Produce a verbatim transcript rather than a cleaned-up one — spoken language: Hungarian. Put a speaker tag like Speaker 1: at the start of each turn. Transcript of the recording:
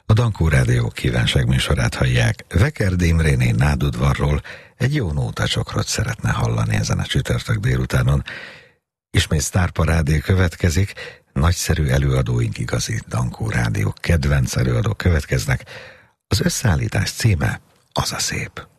Speaker 1: A Dankó Rádió kívánságműsorát hallják. Vekerd Imréné Nádudvarról egy jó nótacsokrot szeretne hallani ezen a csütörtök délutánon. Ismét sztárparádé következik, nagyszerű előadóink, igazi Dankó Rádió kedvenc előadók következnek. Az összeállítás címe Az a szép.